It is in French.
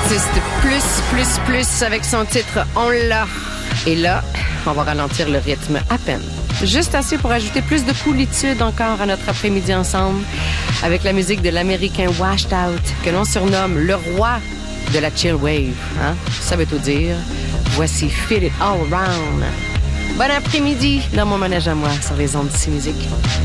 artiste plus avec son titre On l'a. Et là, on va ralentir le rythme à peine. Juste assez pour ajouter plus de coolitude encore à notre après-midi ensemble avec la musique de l'américain Washed Out que l'on surnomme le roi de la chill wave. Hein? Ça veut tout dire. Voici Feel It All Around. Bon après-midi dans mon manège à moi sur les ondes d'ici musique.